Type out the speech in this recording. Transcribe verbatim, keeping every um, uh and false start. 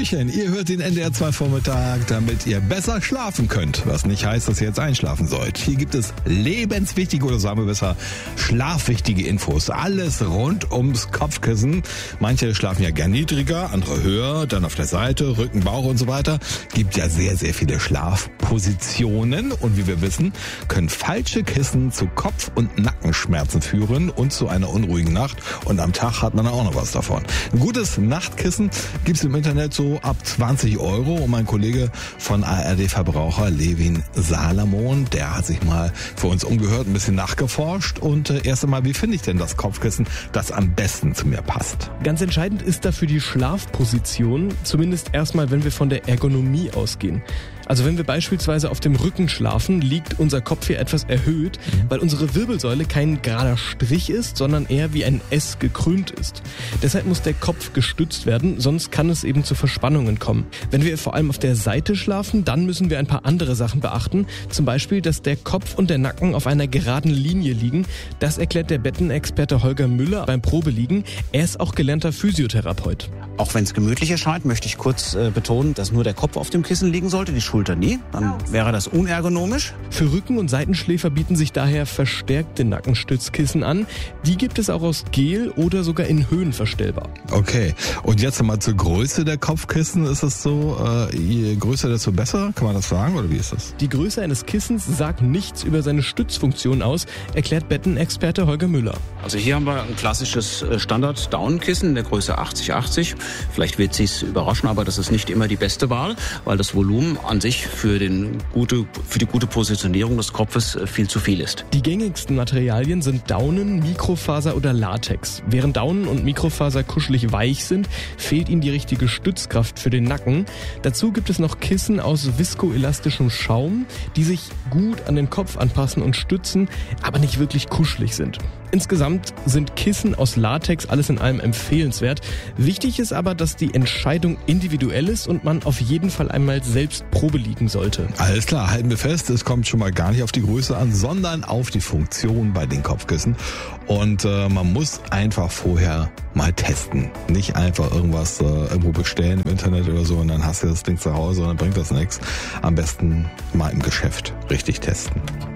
Hallöchen, ihr hört den N D R zwei Vormittag, damit ihr besser schlafen könnt. Was nicht heißt, dass ihr jetzt einschlafen sollt. Hier gibt es lebenswichtige oder sagen wir besser schlafwichtige Infos. Alles rund ums Kopfkissen. Manche schlafen ja gern niedriger, andere höher, dann auf der Seite, Rücken, Bauch und so weiter. Gibt ja sehr, sehr viele Schlafpositionen. Und wie wir wissen, können falsche Kissen zu Kopf- und Nackenschmerzen führen und zu einer unruhigen Nacht. Und am Tag hat man auch noch was davon. Ein gutes Nachtkissen gibt's im Internet so ab zwanzig Euro. Und mein Kollege von A R D Verbraucher, Levin Salamon, der hat sich mal für uns umgehört, ein bisschen nachgeforscht. Und äh, erst einmal, wie finde ich denn das Kopfkissen, das am besten zu mir passt? Ganz entscheidend ist dafür die Schlafposition, zumindest erstmal, wenn wir von der Ergonomie ausgehen. Also wenn wir beispielsweise auf dem Rücken schlafen, liegt unser Kopf hier etwas erhöht, weil unsere Wirbelsäule kein gerader Strich ist, sondern eher wie ein S gekrümmt ist. Deshalb muss der Kopf gestützt werden, sonst kann es eben zu Verspannungen kommen. Wenn wir vor allem auf der Seite schlafen, dann müssen wir ein paar andere Sachen beachten. Zum Beispiel, dass der Kopf und der Nacken auf einer geraden Linie liegen. Das erklärt der Bettenexperte Holger Müller beim Probeliegen. Er ist auch gelernter Physiotherapeut. Auch wenn es gemütlich erscheint, möchte ich kurz äh, betonen, dass nur der Kopf auf dem Kissen liegen sollte, die Schulter nie. Dann wäre das unergonomisch. Für Rücken- und Seitenschläfer bieten sich daher verstärkte Nackenstützkissen an. Die gibt es auch aus Gel oder sogar in Höhen verstellbar. Okay, und jetzt nochmal zur Größe der Kopfkissen. Ist es so, äh, je größer, desto besser? Kann man das sagen oder wie ist das? Die Größe eines Kissens sagt nichts über seine Stützfunktion aus, erklärt Bettenexperte Holger Müller. Also hier haben wir ein klassisches Standard-Down-Kissen in der Größe achtzig achtzig. Vielleicht wird Sie es überraschen, aber das ist nicht immer die beste Wahl, weil das Volumen an sich für, den gute, für die gute Positionierung des Kopfes viel zu viel ist. Die gängigsten Materialien sind Daunen, Mikrofaser oder Latex. Während Daunen und Mikrofaser kuschelig weich sind, fehlt ihnen die richtige Stützkraft für den Nacken. Dazu gibt es noch Kissen aus viskoelastischem Schaum, die sich gut an den Kopf anpassen und stützen, aber nicht wirklich kuschelig sind. Insgesamt sind Kissen aus Latex alles in allem empfehlenswert. Wichtig ist aber, dass die Entscheidung individuell ist und man auf jeden Fall einmal selbst Probe liegen sollte. Alles klar, halten wir fest, es kommt schon mal gar nicht auf die Größe an, sondern auf die Funktion bei den Kopfkissen. Und äh, man muss einfach vorher mal testen. Nicht einfach irgendwas äh, irgendwo bestellen im Internet oder so und dann hast du das Ding zu Hause und dann bringt das nichts. Am besten mal im Geschäft richtig testen.